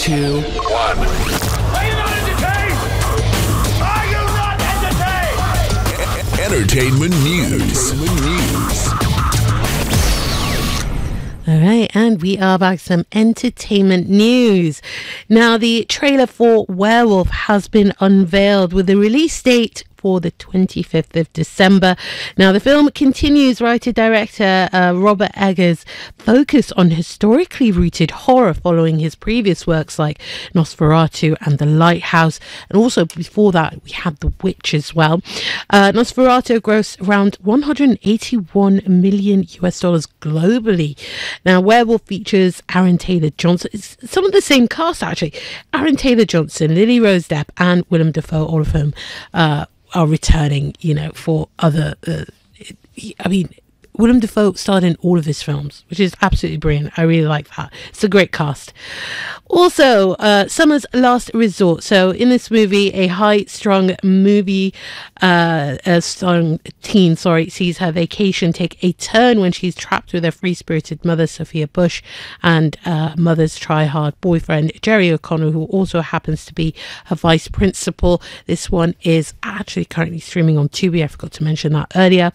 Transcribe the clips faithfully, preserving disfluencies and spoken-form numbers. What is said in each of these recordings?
two, one. Are you not entertained? Are you not entertained? Entertainment news. Entertainment news. All right, and we are back. Some entertainment news. Now, the trailer for Werewolf has been unveiled with the release date for the twenty-fifth of December. Now, the film continues writer-director uh, Robert Eggers' focus on historically rooted horror following his previous works like Nosferatu and The Lighthouse. And also before that, we had The Witch as well. Uh, Nosferatu grossed around one hundred eighty-one million U S dollars globally. Now, Werewolf features Aaron Taylor-Johnson. It's some of the same cast, actually. Aaron Taylor-Johnson, Lily Rose Depp, and Willem Dafoe, all of whom uh, are returning, you know, for other, uh, I mean, Willem Dafoe starred in all of his films, which is absolutely brilliant. I really like that. It's a great cast. Also, uh, Summer's Last Resort. So in this movie, a high-strung movie, uh, a strong teen, sorry, sees her vacation take a turn when she's trapped with her free-spirited mother, Sophia Bush, and uh, mother's try-hard boyfriend, Jerry O'Connell, who also happens to be her vice principal. This one is actually currently streaming on Tubi. I forgot to mention that earlier.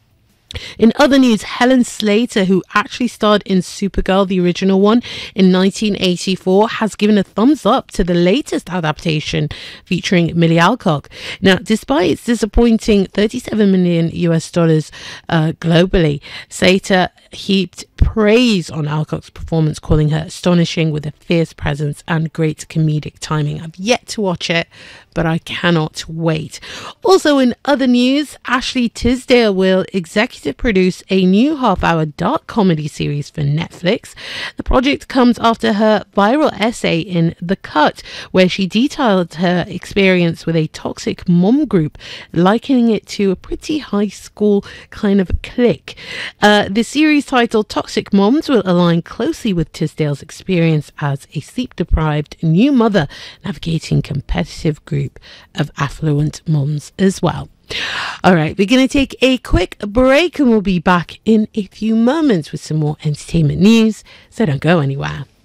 In other news, Helen Slater, who actually starred in Supergirl, the original one, in nineteen eighty-four, has given a thumbs up to the latest adaptation featuring Millie Alcock. Now, despite its disappointing thirty-seven million U S dollars uh, globally, Slater heaped praise on Alcock's performance, calling her astonishing with a fierce presence and great comedic timing. I've yet to watch it, but I cannot wait. Also, in other news, Ashley Tisdale will executive produce a new half-hour dark comedy series for Netflix. The project comes after her viral essay in The Cut, where she detailed her experience with a toxic mom group, likening it to a pretty high school kind of clique. Uh, the series titled Toxic Moms will align closely with Tisdale's experience as a sleep-deprived new mother navigating competitive group of affluent moms as well. All right, we're going to take a quick break and we'll be back in a few moments with some more entertainment news, so don't go anywhere.